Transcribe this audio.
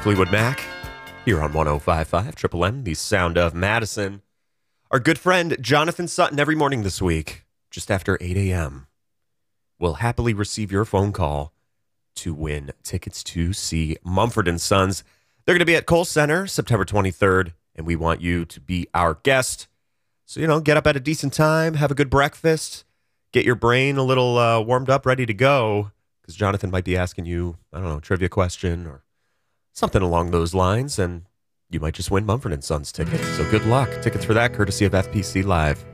Fleetwood Mac here on 105.5 Triple M, the sound of Madison. Our good friend Jonathan Sutton every morning this week, just after 8 a.m., will happily receive your phone call to win tickets to see Mumford & Sons. They're going to be at Kohl Center September 23rd, and we want you to be our guest. So, get up at a decent time, have a good breakfast, get your brain a little warmed up, ready to go, because Jonathan might be asking you, trivia question or something along those lines, and you might just win Mumford & Sons tickets. So good luck. Tickets for that courtesy of FPC Live.